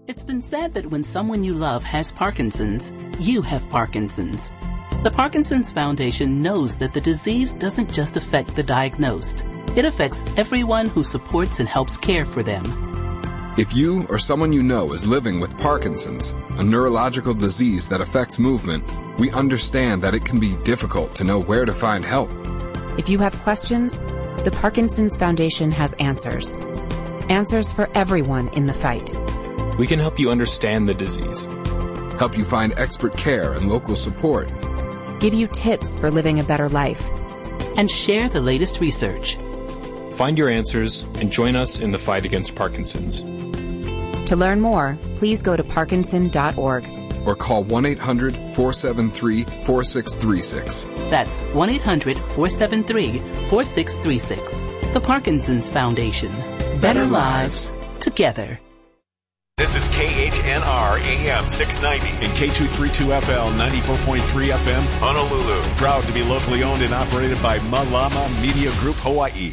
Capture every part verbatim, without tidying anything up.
It's been said that when someone you love has Parkinson's, you have Parkinson's. The Parkinson's Foundation knows that the disease doesn't just affect the diagnosed. It affects everyone who supports and helps care for them. If you or someone you know is living with Parkinson's, a neurological disease that affects movement, we understand that it can be difficult to know where to find help. If you have questions, the Parkinson's Foundation has answers. Answers for everyone in the fight. We can help you understand the disease, help you find expert care and local support, give you tips for living a better life, and share the latest research. Find your answers and join us in the fight against Parkinson's. To learn more, please go to parkinson dot org. Or call one eight hundred, four seven three, four six three six. That's one eight hundred, four seven three, four six three six. The Parkinson's Foundation. Better, Better lives together. This is K H N R A M six ninety and K two thirty-two F L ninety-four point three F M Honolulu. Proud to be locally owned and operated by Malama Media Group Hawaii.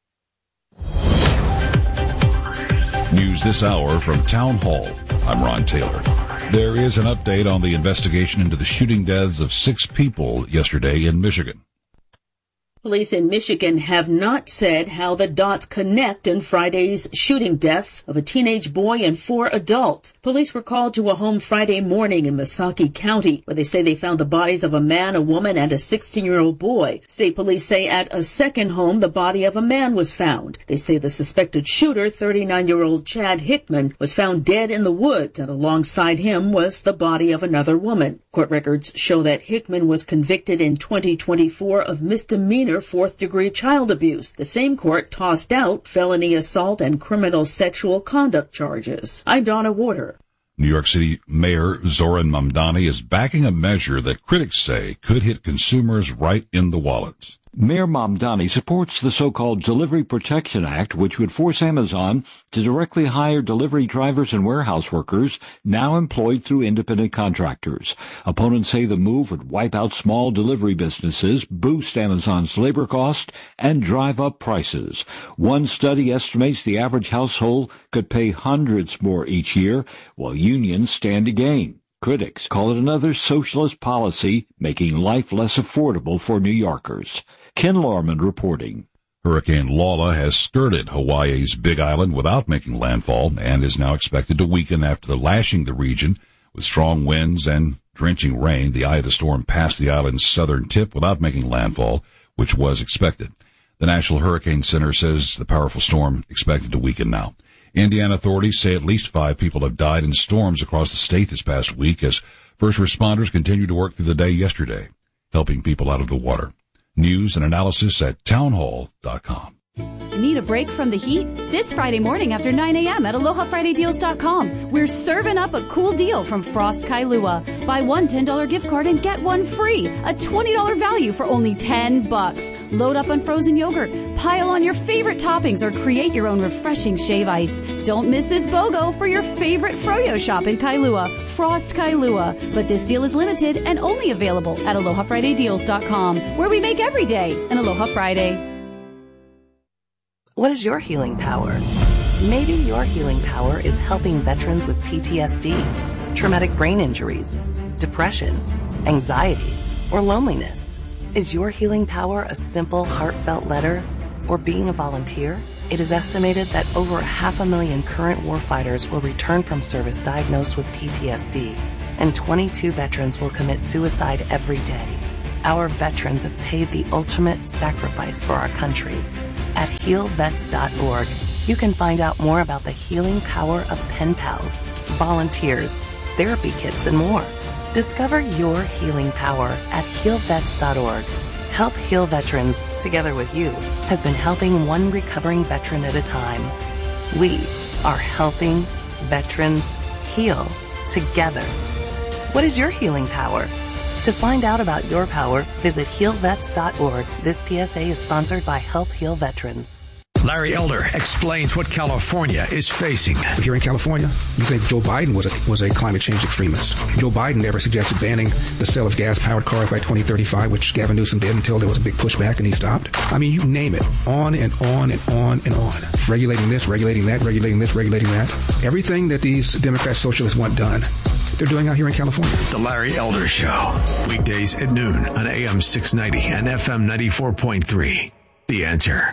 News this hour from Town Hall. I'm Ron Taylor. There is an update on the investigation into the shooting deaths of six people yesterday in Michigan. Police in Michigan have not said how the dots connect in Friday's shooting deaths of a teenage boy and four adults. Police were called to a home Friday morning in Missaukee County, where they say they found the bodies of a man, a woman, and a sixteen-year-old boy. State police say at a second home, the body of a man was found. They say the suspected shooter, thirty-nine-year-old Chad Hickman, was found dead in the woods, and alongside him was the body of another woman. Court records show that Hickman was convicted in twenty twenty-four of misdemeanor fourth-degree child abuse. The same court tossed out felony assault and criminal sexual conduct charges. I'm Donna Warder. New York City Mayor Zoran Mamdani is backing a measure that critics say could hit consumers right in the wallets. Mayor Mamdani supports the so-called Delivery Protection Act, which would force Amazon to directly hire delivery drivers and warehouse workers now employed through independent contractors. Opponents say the move would wipe out small delivery businesses, boost Amazon's labor cost, and drive up prices. One study estimates the average household could pay hundreds more each year, while unions stand to gain. Critics call it another socialist policy, making life less affordable for New Yorkers. Ken Lorman reporting. Hurricane Lola has skirted Hawaii's Big Island without making landfall and is now expected to weaken after lashing the region with strong winds and drenching rain. The eye of the storm passed the island's southern tip without making landfall, which was expected. The National Hurricane Center says the powerful storm expected to weaken now. Indiana authorities say at least five people have died in storms across the state this past week as first responders continued to work through the day yesterday, helping people out of the water. News and analysis at townhall dot com. Need a break from the heat? This Friday morning after nine a.m. at aloha friday deals dot com, we're serving up a cool deal from Frost Kailua. Buy one ten dollars gift card and get one free. A twenty dollars value for only ten bucks. Load up on frozen yogurt, pile on your favorite toppings, or create your own refreshing shave ice. Don't miss this BOGO for your favorite froyo shop in Kailua, Frost Kailua. But this deal is limited and only available at aloha friday deals dot com, where we make every day an Aloha Friday. What is your healing power? Maybe your healing power is helping veterans with P T S D, traumatic brain injuries, depression, anxiety, or loneliness. Is your healing power a simple, heartfelt letter or being a volunteer? It is estimated that over half a million current warfighters will return from service diagnosed with P T S D, and twenty-two veterans will commit suicide every day. Our veterans have paid the ultimate sacrifice for our country. At heal vets dot org, you can find out more about the healing power of pen pals, volunteers, therapy kits, and more. Discover your healing power at heal vets dot org. Help Heal Veterans, together with you, has been helping one recovering veteran at a time. We are helping veterans heal together. What is your healing power? To find out about your power, visit heal vets dot org. This P S A is sponsored by Help Heal Veterans. Larry Elder explains what California is facing. Here in California, you think Joe Biden was a, was a climate change extremist. Joe Biden never suggested banning the sale of gas-powered cars by twenty thirty-five, which Gavin Newsom did until there was a big pushback and he stopped. I mean, you name it. On and on and on and on. Regulating this, regulating that, regulating this, regulating that. Everything that these Democrat socialists want done, they're doing out here in California. The Larry Elder Show. Weekdays at noon on A M six ninety and F M ninety-four point three. The Answer.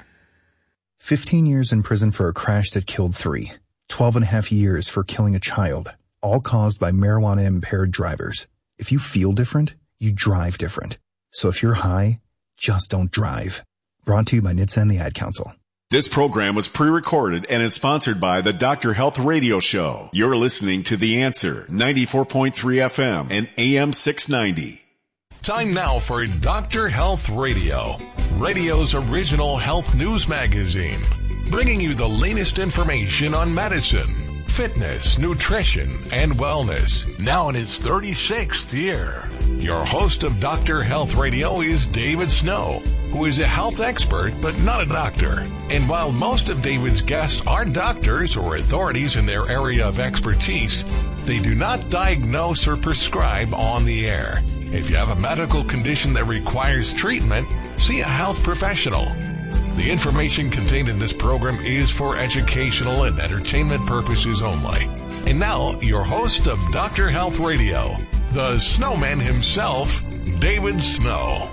fifteen years in prison for a crash that killed three. twelve and a half years for killing a child. All caused by marijuana-impaired drivers. If you feel different, you drive different. So if you're high, just don't drive. Brought to you by N H T S A and the Ad Council. This program was pre-recorded and is sponsored by the Doctor Health Radio Show. You're listening to The Answer, ninety-four point three F M and A M six ninety. Time now for Doctor Health Radio, radio's original health news magazine, bringing you the latest information on medicine, fitness, nutrition, and wellness, now in its thirty-sixth year. Your host of Doctor Health Radio is David Snow, who is a health expert but not a doctor. And while most of David's guests are doctors or authorities in their area of expertise, they do not diagnose or prescribe on the air. If you have a medical condition that requires treatment, see a health professional. The information contained in this program is for educational and entertainment purposes only. And now, your host of Doctor Health Radio, the snowman himself, David Snow.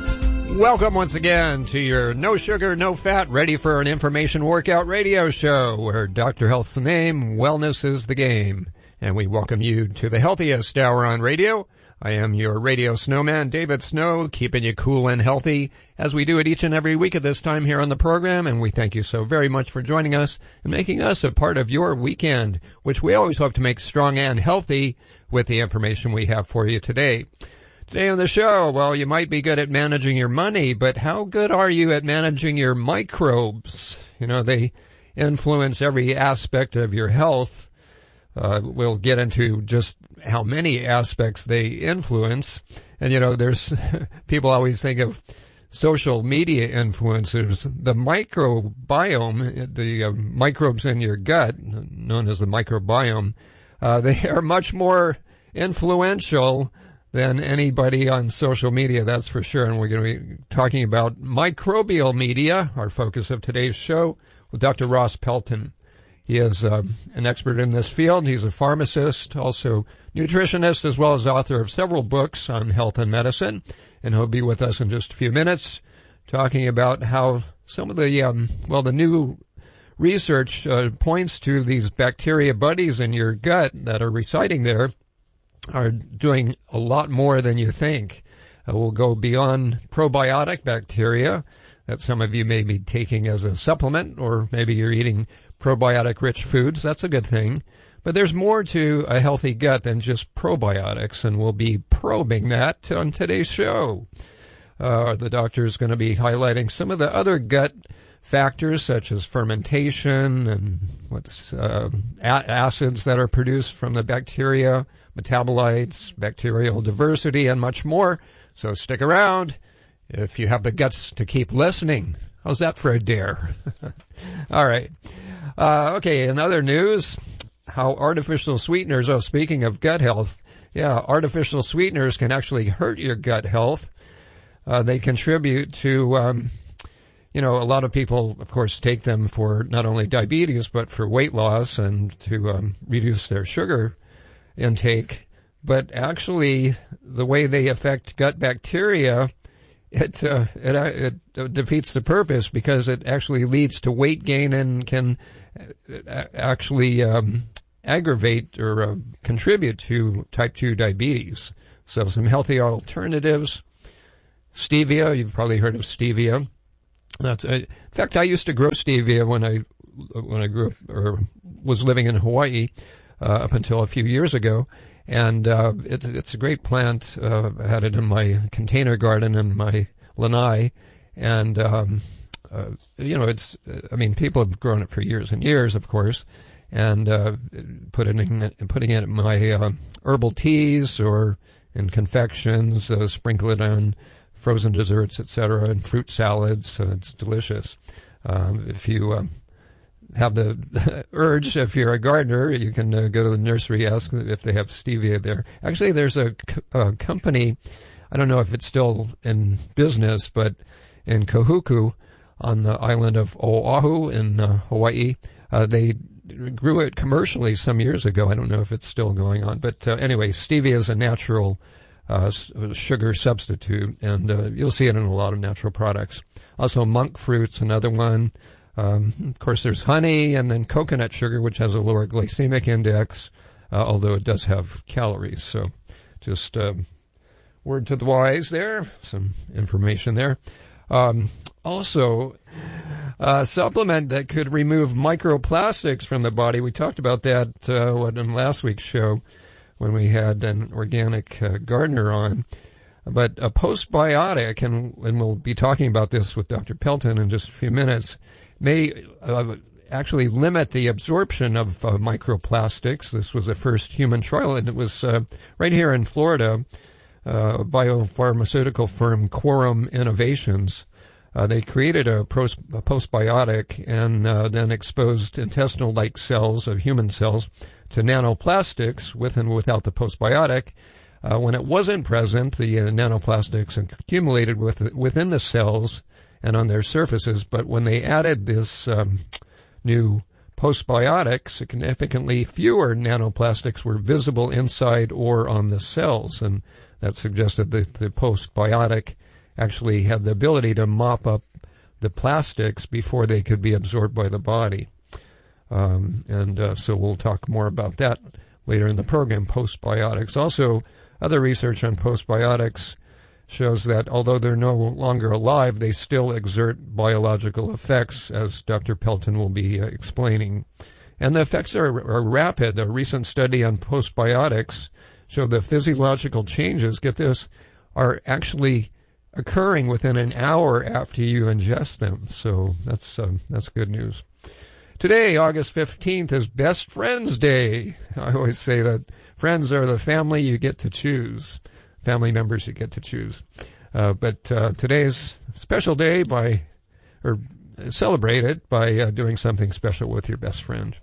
Welcome once again to your no sugar, no fat, ready for an information workout radio show where Doctor Health's the name, wellness is the game. And we welcome you to the healthiest hour on radio. I am your radio snowman, David Snow, keeping you cool and healthy as we do it each and every week at this time here on the program. And we thank you so very much for joining us and making us a part of your weekend, which we always hope to make strong and healthy with the information we have for you today. Today on the show, well, you might be good at managing your money, but how good are you at managing your microbes? You know, they influence every aspect of your health. Uh, we'll get into just how many aspects they influence. And, you know, there's people always think of social media influencers. The microbiome, the uh, microbes in your gut, known as the microbiome, uh, they are much more influential than anybody on social media, that's for sure. And we're going to be talking about microbial media, our focus of today's show, with Doctor Ross Pelton. He is uh, an expert in this field. He's a pharmacist, also nutritionist, as well as author of several books on health and medicine. And he'll be with us in just a few minutes talking about how some of the, um, well, the new research uh, points to these bacteria buddies in your gut that are residing there are doing a lot more than you think. Uh, we'll go beyond probiotic bacteria that some of you may be taking as a supplement, or maybe you're eating probiotic-rich foods. That's a good thing. But there's more to a healthy gut than just probiotics, and we'll be probing that on today's show. Uh, the doctor is going to be highlighting some of the other gut factors, such as fermentation and what's uh, a- acids that are produced from the bacteria, metabolites, bacterial diversity, and much more. So stick around if you have the guts to keep listening. How's that for a dare? All right. Uh, okay, in other news, how artificial sweeteners, oh, speaking of gut health, yeah, artificial sweeteners can actually hurt your gut health. Uh, they contribute to, um, you know, a lot of people, of course, take them for not only diabetes, but for weight loss and to um, reduce their sugar intake. But actually, the way they affect gut bacteria, it, uh, it, it defeats the purpose, because it actually leads to weight gain and can actually um, aggravate or uh, contribute to type two diabetes. So some healthy alternatives. Stevia, you've probably heard of stevia. That's, uh, in fact, I used to grow stevia when I when I grew up or was living in Hawaii uh, up until a few years ago. And uh, it's it's a great plant. Uh, I had it in my container garden in my lanai, and um, uh, you know, it's. I mean, people have grown it for years and years, of course, and uh, put it in, putting it in my uh, herbal teas or in confections, uh, sprinkle it on frozen desserts, et cetera, and fruit salads. So it's delicious. Um, if you uh, have the urge, if you're a gardener, you can uh, go to the nursery, ask if they have stevia there. Actually, there's a, a company, I don't know if it's still in business, but in Kahuku, on the island of Oahu in uh, Hawaii, uh, they grew it commercially some years ago. I don't know if it's still going on. But uh, anyway, stevia is a natural uh, sugar substitute, and uh, you'll see it in a lot of natural products. Also, monk fruit's another one. Um, of course, there's honey, and then coconut sugar, which has a lower glycemic index, uh, although it does have calories. So just um, word to the wise there, some information there. Um, also, a supplement that could remove microplastics from the body. We talked about that uh, what, in last week's show when we had an organic uh, gardener on. But a postbiotic, and, and we'll be talking about this with Doctor Pelton in just a few minutes, may uh, actually limit the absorption of uh, microplastics. This was a first human trial, and it was uh, right here in Florida. Uh, biopharmaceutical firm Quorum Innovations. Uh, they created a, pros- a postbiotic and uh, then exposed intestinal-like cells of human cells to nanoplastics with and without the postbiotic. Uh, when it wasn't present, the uh, nanoplastics accumulated with, within the cells and on their surfaces, but when they added this um, new postbiotic, significantly fewer nanoplastics were visible inside or on the cells, and that suggested that the postbiotic actually had the ability to mop up the plastics before they could be absorbed by the body. Um, and uh, so we'll talk more about that later in the program, postbiotics. Also, other research on postbiotics shows that although they're no longer alive, they still exert biological effects, as Doctor Pelton will be uh, explaining. And the effects are, are rapid. A recent study on postbiotics showed the physiological changes, get this, are actually occurring within an hour after you ingest them. So that's um, that's good news. Today, August fifteenth, is Best Friends Day. I always say that friends are the family you get to choose, family members you get to choose. Uh, but uh, today's special day by, or celebrate it by uh, doing something special with your best friend.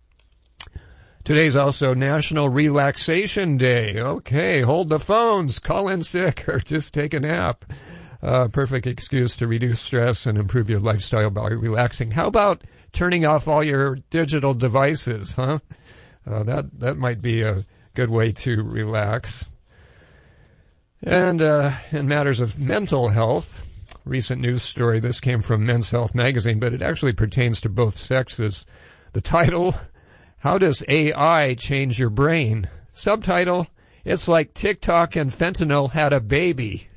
Today's also National Relaxation Day. Okay, hold the phones, call in sick, or just take a nap. Uh, perfect excuse to reduce stress and improve your lifestyle by relaxing. How about turning off all your digital devices, huh? Uh, that, that might be a good way to relax. And uh, in matters of mental health, recent news story, this came from Men's Health magazine, but it actually pertains to both sexes. The title, How Does A I Change Your Brain? Subtitle, It's Like TikTok and Fentanyl Had a Baby.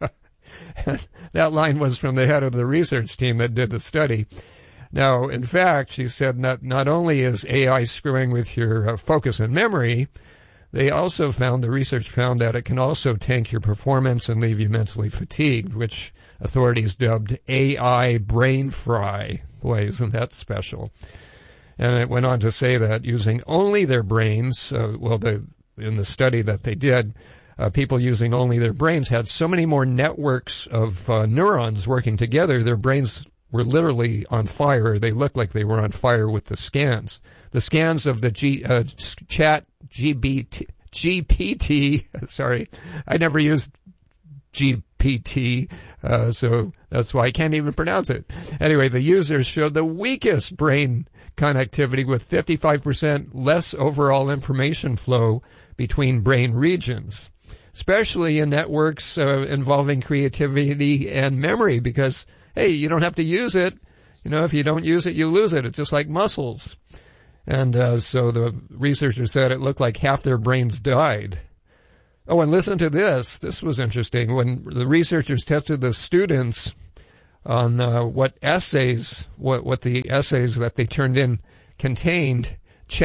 That line was from the head of the research team that did the study. Now, in fact, she said not, not only is A I screwing with your uh, focus and memory, they also found, the research found that it can also tank your performance and leave you mentally fatigued, which authorities dubbed A I brain fry. Boy, isn't that special. And it went on to say that using only their brains, uh, well, the, in the study that they did, uh, people using only their brains had so many more networks of uh, neurons working together, their brains were literally on fire. They looked like they were on fire with the scans. The scans of the G, uh, chat G B T, G P T, sorry, I never used G P T, uh, so that's why I can't even pronounce it. Anyway, the users showed the weakest brain connectivity with fifty-five percent less overall information flow between brain regions, especially in networks uh, involving creativity and memory, because, hey, you don't have to use it. You know, if you don't use it, you lose it. It's just like muscles. And uh, so the researchers said it looked like half their brains died. Oh, and listen to this. This was interesting. When the researchers tested the students on uh, what essays, what, what the essays that they turned in contained,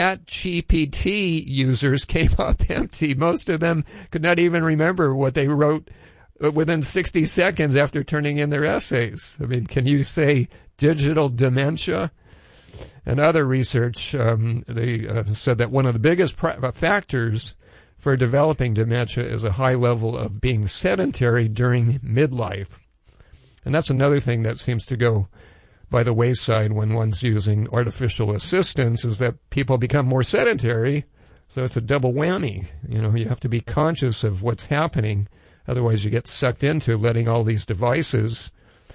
ChatGPT users came up empty. Most of them could not even remember what they wrote within sixty seconds after turning in their essays. I mean, can you say digital dementia? And other research, um, they uh, said that one of the biggest pr- factors for developing dementia is a high level of being sedentary during midlife. And that's another thing that seems to go by the wayside when one's using artificial assistance is that people become more sedentary. So it's a double whammy. You know, you have to be conscious of what's happening. Otherwise, you get sucked into letting all these devices,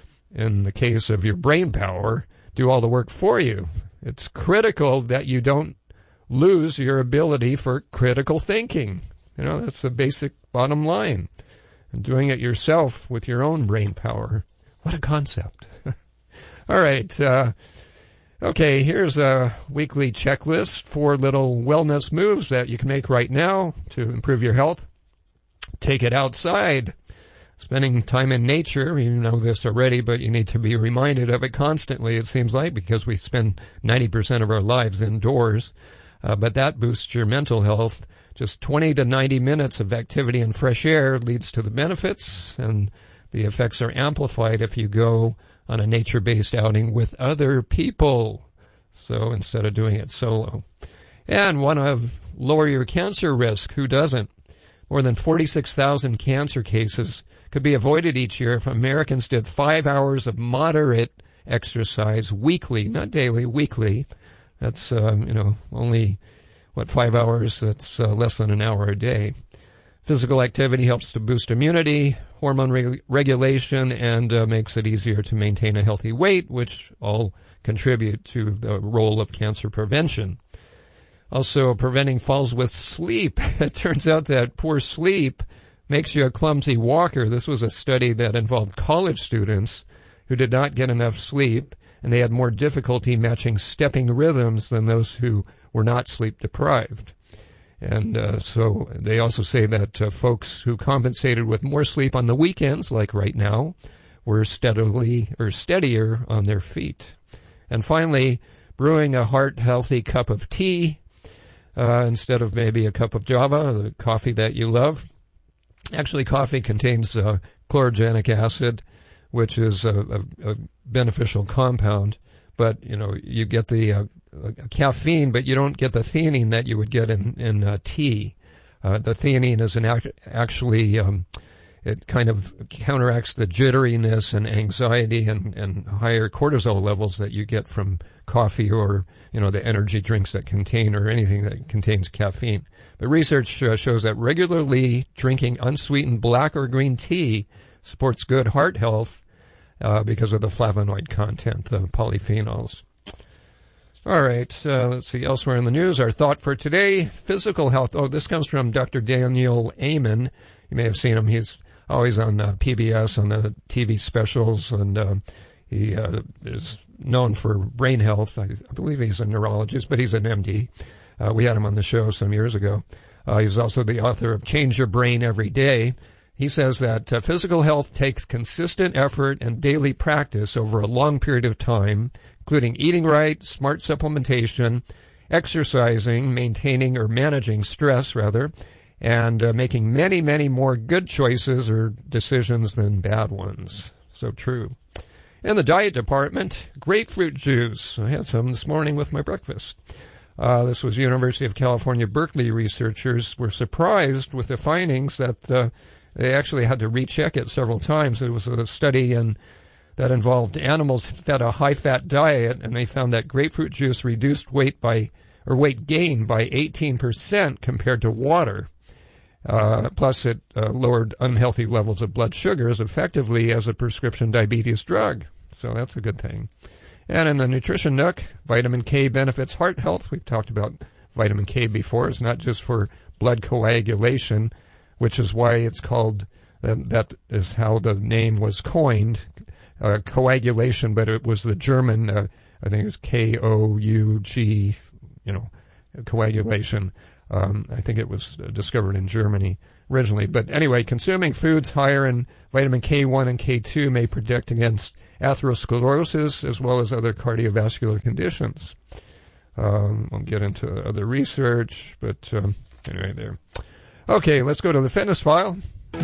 in the case of your brain power, do all the work for you. It's critical that you don't lose your ability for critical thinking. You know, that's the basic bottom line. And doing it yourself with your own brain power. What a concept. All right. Uh, okay, here's a weekly checklist. Four little wellness moves that you can make right now to improve your health. Take it outside. Spending time in nature, you know this already, but you need to be reminded of it constantly, it seems like, because we spend ninety percent of our lives indoors. Uh, but that boosts your mental health. Just twenty to ninety minutes of activity in fresh air leads to the benefits, and the effects are amplified if you go on a nature-based outing with other people. So instead of doing it solo. And want to lower your cancer risk. Who doesn't? More than forty-six thousand cancer cases could be avoided each year if Americans did five hours of moderate exercise weekly, not daily, weekly. That's, um, you know, only, what, five hours? That's uh, less than an hour a day. Physical activity helps to boost immunity, hormone reg- regulation, and uh, makes it easier to maintain a healthy weight, which all contribute to the role of cancer prevention. Also, preventing falls with sleep. It turns out that poor sleep makes you a clumsy walker. This was a study that involved college students who did not get enough sleep, and they had more difficulty matching stepping rhythms than those who were not sleep deprived. And uh, so they also say that uh, folks who compensated with more sleep on the weekends, like right now, were steadily or steadier on their feet. And finally, brewing a heart-healthy cup of tea uh, instead of maybe a cup of Java, the coffee that you love. Actually, coffee contains uh, chlorogenic acid, which is a, a, a beneficial compound. But, you know, you get the uh, caffeine, but you don't get the theanine that you would get in, in uh, tea. Uh, the theanine is an act- actually, um, it kind of counteracts the jitteriness and anxiety and, and higher cortisol levels that you get from coffee or, you know, the energy drinks that contain or anything that contains caffeine. But research uh, shows that regularly drinking unsweetened black or green tea supports good heart health uh, because of the flavonoid content, the polyphenols. All right, uh, let's see, elsewhere in the news, our thought for today, physical health. Oh, this comes from Doctor Daniel Amen. You may have seen him. He's always on uh, P B S, on the T V specials, and uh, he uh, is known for brain health. I, I believe he's a neurologist, but he's an M D. Uh, we had him on the show some years ago. Uh, he's also the author of Change Your Brain Every Day. He says that uh, physical health takes consistent effort and daily practice over a long period of time, including eating right, smart supplementation, exercising, maintaining or managing stress, rather, and uh, making many, many more good choices or decisions than bad ones. So true. In the diet department, grapefruit juice. I had some this morning with my breakfast. Uh, this was University of California, Berkeley researchers were surprised with the findings that uh, they actually had to recheck it several times. It was a study in, that involved animals fed a high-fat diet, and they found that grapefruit juice reduced weight by, or weight gain by eighteen percent compared to water. Uh, plus, it uh, lowered unhealthy levels of blood sugars effectively as a prescription diabetes drug. So that's a good thing. And in the Nutrition Nook, vitamin K benefits heart health. We've talked about vitamin K before. It's not just for blood coagulation, which is why it's called, uh, that is how the name was coined, uh, coagulation, but it was the German, uh, I think it was K O U G, you know, coagulation. Um, I think it was discovered in Germany originally. But anyway, consuming foods higher in vitamin K one and K two may protect against atherosclerosis as well as other cardiovascular conditions. Um, we'll get into other research, but um, anyway, there. Okay, let's go to the fitness file.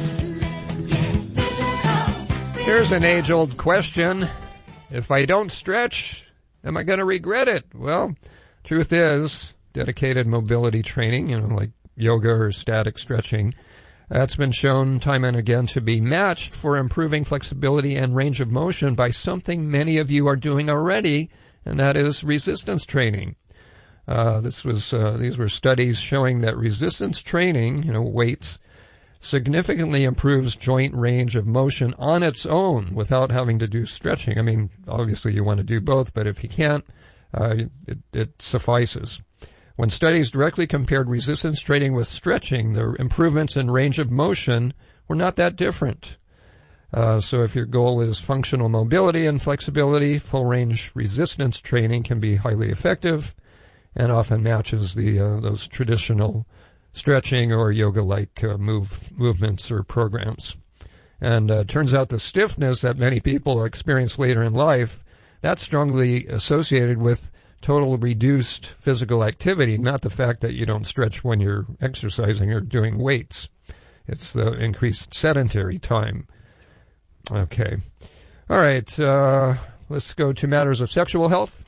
Here's an age-old question. If I don't stretch, am I going to regret it? Well, truth is, dedicated mobility training, you know, like yoga or static stretching, That's been shown time and again to be matched for improving flexibility and range of motion by something many of you are doing already, and that is resistance training. Uh, this was uh, these were studies showing that resistance training, you know, weights, significantly improves joint range of motion on its own without having to do stretching. I mean, obviously you want to do both, but if you can't, uh, it, it suffices. When studies directly compared resistance training with stretching, the improvements in range of motion were not that different. Uh, so if your goal is functional mobility and flexibility, full range resistance training can be highly effective and often matches the uh, those traditional stretching or yoga-like uh, move movements or programs. And uh, turns out the stiffness that many people experience later in life, that's strongly associated with total reduced physical activity, not the fact that you don't stretch when you're exercising or doing weights. It's the increased sedentary time. Okay. All right. Uh, let's go to matters of sexual health.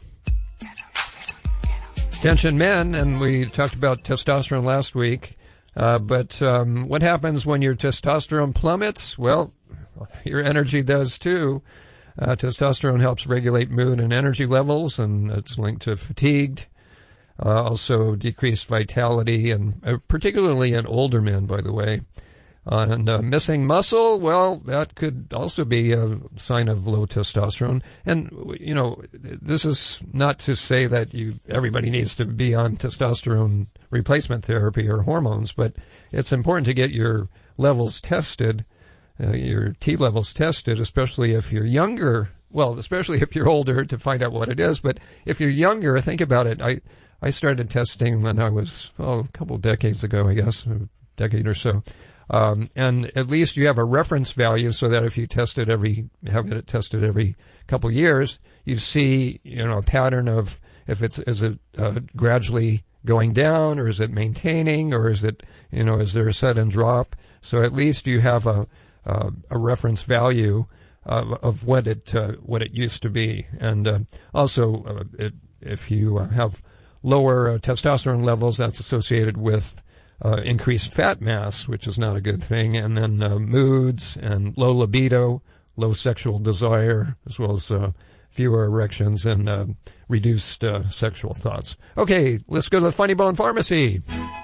Attention men, and we talked about testosterone last week, uh, but um, what happens when your testosterone plummets? Well, your energy does too. Uh, testosterone helps regulate mood and energy levels, and it's linked to fatigued, uh, also decreased vitality, and uh, particularly in older men, by the way. Uh, and uh, missing muscle, well, that could also be a sign of low testosterone. And, you know, this is not to say that you everybody needs to be on testosterone replacement therapy or hormones, but it's important to get your levels tested. Uh, your T levels tested, especially if you're younger. Well, especially if you're older, to find out what it is. But if you're younger, think about it. I I started testing when I was oh, a couple of decades ago, I guess, a decade or so. Um, and at least you have a reference value, so that if you test it every have it tested every couple of years, you see you know a pattern of if it's is it uh, gradually going down, or is it maintaining, or is it you know is there a sudden drop? So at least you have a Uh, a reference value uh, of what it uh, what it used to be, and uh, also uh, it, if you uh, have lower uh, testosterone levels, that's associated with uh, increased fat mass, which is not a good thing, and then uh, moods and low libido, low sexual desire, as well as uh, fewer erections and uh, reduced uh, sexual thoughts. Okay, let's go to the Funny Bone Pharmacy.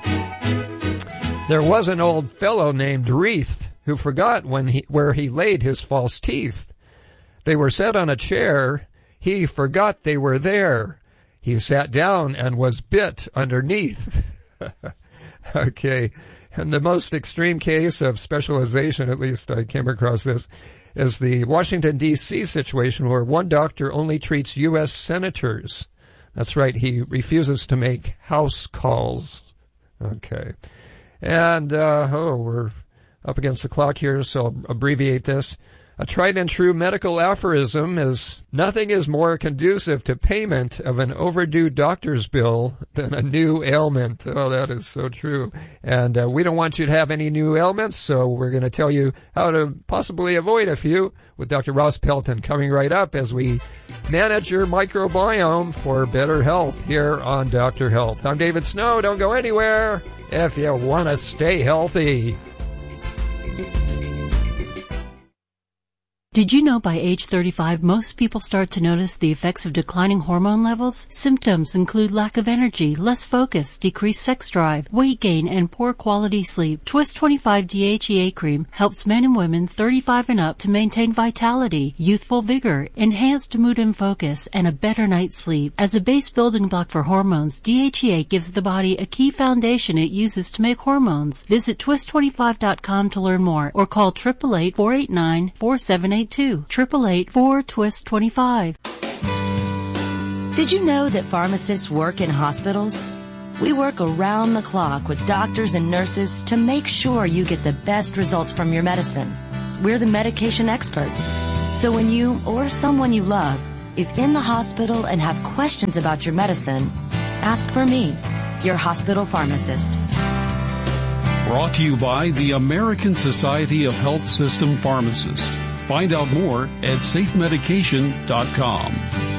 There was an old fellow named Wreath who forgot when he, where he laid his false teeth. They were set on a chair. He forgot they were there. He sat down and was bit underneath. Okay. And the most extreme case of specialization, at least I came across this, is the Washington, D C situation where one doctor only treats U S senators. That's right. He refuses to make house calls. Okay. And, uh, oh, we're up against the clock here, so I'll abbreviate this. A tried and true medical aphorism is, nothing is more conducive to payment of an overdue doctor's bill than a new ailment. Oh, that is so true. And uh, we don't want you to have any new ailments, so we're going to tell you how to possibly avoid a few with Doctor Ross Pelton coming right up as we manage your microbiome for better health here on Doctor Health. I'm David Snow. Don't go anywhere if you want to stay healthy. Did you know by age thirty-five, most people start to notice the effects of declining hormone levels? Symptoms include lack of energy, less focus, decreased sex drive, weight gain, and poor quality sleep. Twist twenty-five D H E A cream helps men and women thirty-five and up to maintain vitality, youthful vigor, enhanced mood and focus, and a better night's sleep. As a base building block for hormones, D H E A gives the body a key foundation it uses to make hormones. Visit twist twenty-five dot com to learn more, or call eight eight eight, four eight nine, four seven eight two. eight eight eight, four, twist twenty-five. Did you know that pharmacists work in hospitals? We work around the clock with doctors and nurses to make sure you get the best results from your medicine. We're the medication experts. So when you or someone you love is in the hospital and have questions about your medicine, ask for me, your hospital pharmacist. Brought to you by the American Society of Health System Pharmacists. Find out more at safe medication dot com.